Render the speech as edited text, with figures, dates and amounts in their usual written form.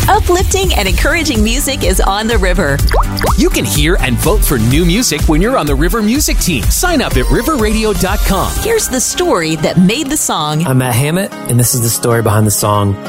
Uplifting and encouraging music is on the river. You can hear and vote for new music when you're on the River Music Team. Sign up at riverradio.com. Here's the story that made the song. I'm Matt Hammett, and this is the story behind the song